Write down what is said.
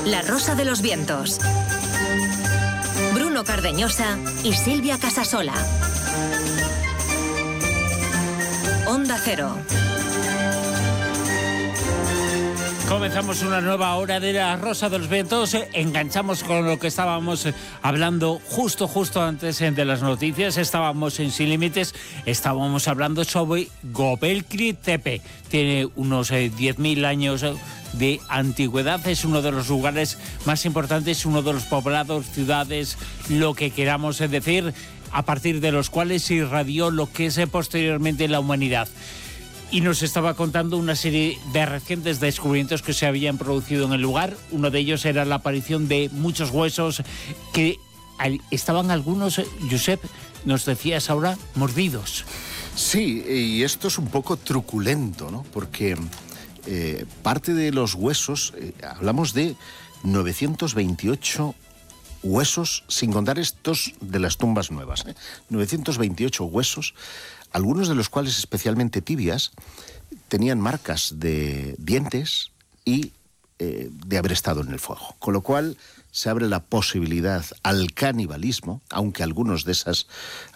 La Rosa de los Vientos. Bruno Cardeñosa y Silvia Casasola. Onda Cero. Comenzamos una nueva hora de La Rosa de los Vientos. Enganchamos con lo que estábamos hablando justo antes de las noticias. Estábamos en Sin Límites, estábamos hablando sobre Göbekli Tepe. Tiene unos 10.000 años de antigüedad, es uno de los lugares más importantes, uno de los poblados, ciudades, lo que queramos decir, a partir de los cuales se irradió lo que es posteriormente la humanidad. Y nos estaba contando una serie de recientes descubrimientos que se habían producido en el lugar. Uno de ellos era la aparición de muchos huesos que estaban algunos, Josep, nos decías ahora, mordidos. Sí, y esto es un poco truculento, ¿no? Porque parte de los huesos, hablamos de 928 huesos, sin contar estos de las tumbas nuevas, 928 huesos, algunos de los cuales, especialmente tibias, tenían marcas de dientes y de haber estado en el fuego. Con lo cual se abre la posibilidad al canibalismo, aunque algunos de